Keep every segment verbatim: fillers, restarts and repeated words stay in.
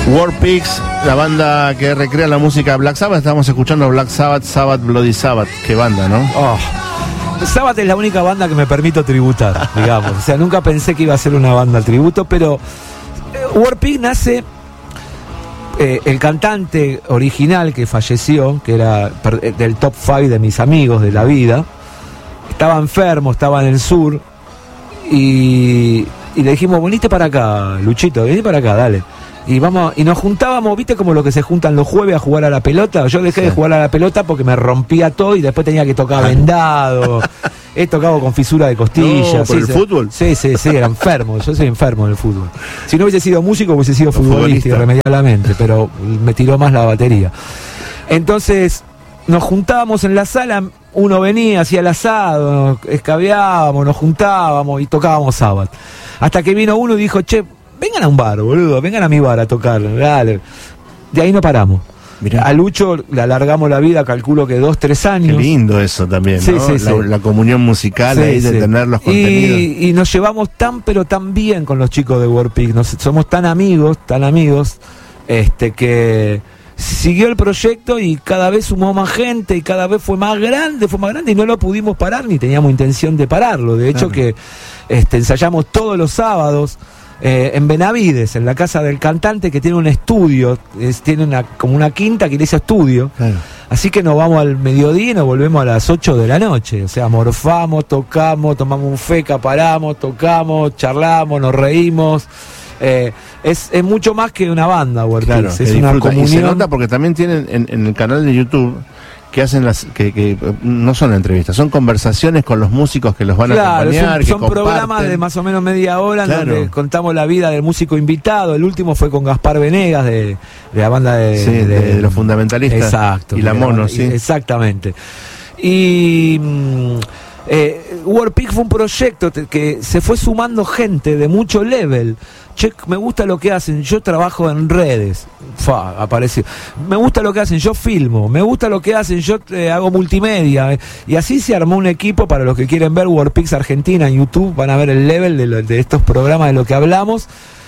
Warpigs, la banda que recrea la música Black Sabbath. Estamos escuchando Black Sabbath, Sabbath, Bloody Sabbath. Qué banda, ¿no? Oh. Sabbath es la única banda que me permito tributar, digamos. O sea, nunca pensé que iba a ser una banda tributo, pero eh, Warpigs nace... Eh, el cantante original que falleció, que era per, del top cinco de mis amigos de la vida, estaba enfermo, estaba en el sur, y, y le dijimos, venite para acá, Luchito, venite para acá, dale. Y vamos, y nos juntábamos, viste como lo que se juntan los jueves a jugar a la pelota. Yo dejé sí. de jugar a la pelota porque me rompía todo y después tenía que tocar vendado. He tocado con fisura de costillas. No, ¿por sí, el sí, fútbol? Sí, sí, sí, era enfermo. Yo soy enfermo en el fútbol. Si no hubiese sido músico, hubiese sido futbolista, futbolista irremediablemente, pero me tiró más la batería. Entonces, nos juntábamos en la sala, uno venía, hacía el asado, escabeábamos, nos juntábamos y tocábamos Sabbath. Hasta que vino uno y dijo, che, vengan a un bar, boludo, vengan a mi bar a tocar, dale. De ahí no paramos. Mirá. A Lucho le alargamos la vida, calculo que dos, tres años. Qué lindo eso también, sí, ¿no? Sí, la, sí. la comunión musical sí, ahí de sí. tener los contenidos. Y, y nos llevamos tan, pero tan bien con los chicos de Warpigs. Nos somos tan amigos, tan amigos, este que siguió el proyecto y cada vez sumó más gente y cada vez fue más grande, fue más grande y no lo pudimos parar ni teníamos intención de pararlo. De hecho, claro. que este, ensayamos todos los sábados. Eh, en Benavides, en la casa del cantante, que tiene un estudio, es, tiene una como una quinta que dice estudio. Claro. Así que nos vamos al mediodía y nos volvemos a las ocho de la noche. O sea, morfamos, tocamos, tomamos un feca, paramos, tocamos, charlamos, nos reímos. Eh, es, es mucho más que una banda, claro, es una comunión. Y se nota porque también tienen en, en el canal de YouTube que hacen las que, que no son entrevistas, son conversaciones con los músicos que los van claro, a acompañar, son, que son programas de más o menos media hora, claro. donde contamos la vida del músico invitado. El último fue con Gaspar Venegas de, de la banda de, sí, de, de, de los fundamentalistas. Exacto, y la Mono, sí. Exactamente. Y eh, Warpigs fue un proyecto que se fue sumando gente de mucho level. Che, me gusta lo que hacen, yo trabajo en redes. Fa, apareció. Me gusta lo que hacen, yo filmo. Me gusta lo que hacen, yo eh, hago multimedia. Y así se armó un equipo. Para los que quieren ver Warpigs Argentina en YouTube, van a ver el level de, lo, de estos programas de lo que hablamos.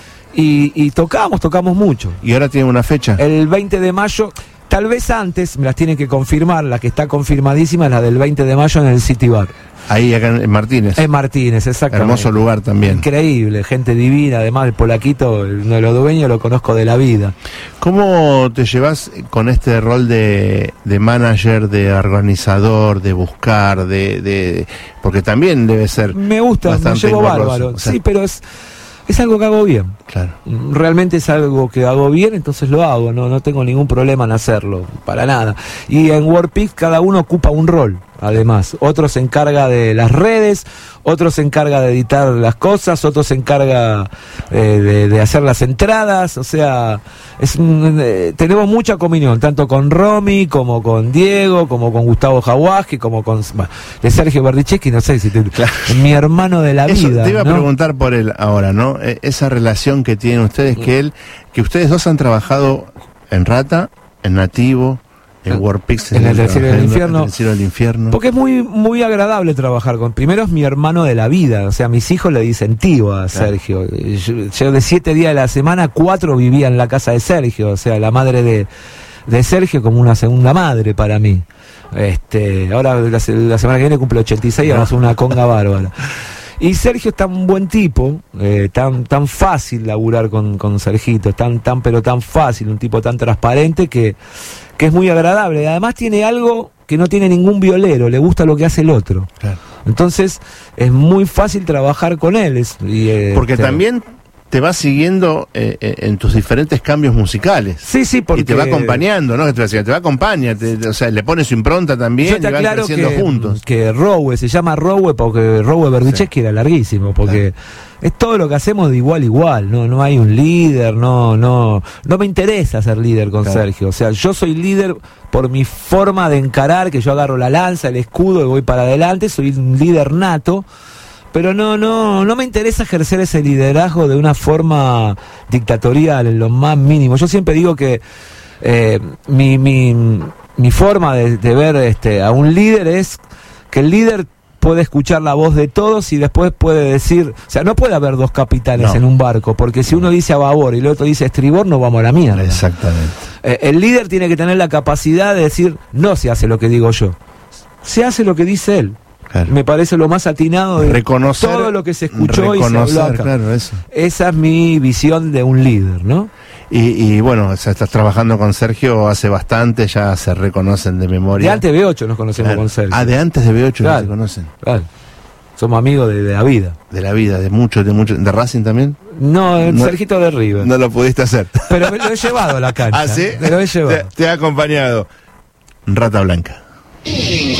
Y, y tocamos, tocamos mucho. ¿Y ahora tiene una fecha? El veinte de mayo. Tal vez antes, me las tienen que confirmar. La que está confirmadísima es la del veinte de mayo en el City Bar. Ahí acá en Martínez. En Martínez, exactamente. Hermoso lugar también. Increíble, gente divina. Además, el polaquito, uno de los dueños, lo conozco de la vida. ¿Cómo te llevas con este rol de, de manager, de organizador, de buscar, de, de porque también debe ser me gusta, bastante me llevo engorroso, bárbaro. O sea, sí, pero es es algo que hago bien. Claro. Realmente es algo que hago bien, entonces lo hago. No, no tengo ningún problema en hacerlo, para nada. Y en Warpigs cada uno ocupa un rol. Además, otro se encarga de las redes, otro se encarga de editar las cosas, otro se encarga eh, de, de hacer las entradas. O sea, es eh, tenemos mucha comunión, tanto con Romy, como con Diego, como con Gustavo Jawaski, como con bah, de Sergio Berdichevsky, no sé si te, claro. mi hermano de la Eso, vida. Te iba ¿no? a preguntar por él ahora, ¿no? E- esa relación que tienen ustedes, que él, que ustedes dos han trabajado en Rata, en Nativo, en Warpigs, en el Cielo del Infierno. En el Cielo del Infierno. Porque es muy muy agradable trabajar con. Primero es mi hermano de la vida, o sea, mis hijos le dicen tío a Sergio. Claro. Yo, yo de siete días de la semana, cuatro vivía en la casa de Sergio, o sea, la madre de, de Sergio como una segunda madre para mí. Este, ahora la, la semana que viene cumple ochenta y seis, ahora es una conga bárbara. Y Sergio es tan buen tipo, eh, tan tan fácil laburar con, con Sergito, tan tan pero tan fácil, un tipo tan transparente que, que es muy agradable. Y además tiene algo que no tiene ningún violero, le gusta lo que hace el otro. Claro. Entonces es muy fácil trabajar con él. Es, y, eh, Porque te, también te va siguiendo eh, eh, en tus diferentes cambios musicales. Sí, sí, porque... Y te va acompañando, ¿no? Que te, te va acompaña, te, te, o sea, le pone su impronta también y van creciendo que, juntos. que Rowe, se llama Rowe porque Rowe Berdichevsky sí. era larguísimo, porque claro. es todo lo que hacemos de igual a igual, no no hay un líder, no no no me interesa ser líder con claro. Sergio, o sea, yo soy líder por mi forma de encarar, que yo agarro la lanza, el escudo y voy para adelante, soy un líder nato. Pero no, no, no me interesa ejercer ese liderazgo de una forma dictatorial, en lo más mínimo. Yo siempre digo que eh, mi, mi, mi forma de, de ver este, a un líder es que el líder puede escuchar la voz de todos y después puede decir, o sea, no puede haber dos capitanes no. en un barco, porque si uno dice a babor y el otro dice a estribor, nos vamos a la mierda. Exactamente. Eh, el líder tiene que tener la capacidad de decir, no se hace lo que digo yo, se hace lo que dice él. Claro. Me parece lo más atinado de reconocer, todo lo que se escuchó y se habló acá. Claro, eso. Esa es mi visión de un líder, ¿no? Y, y bueno, o sea, estás trabajando con Sergio hace bastante, ya se reconocen de memoria. De antes de B ocho nos conocemos claro. con Sergio. Ah, de antes de B ocho claro. no se conocen. Claro. Somos amigos de, de la vida. De la vida, de mucho, de mucho. ¿De Racing también? No, el no, Sergito de River. No lo pudiste hacer. Pero me lo he llevado a la cancha. ¿Ah, sí? Me lo he llevado. Te, te ha acompañado. Rata Blanca.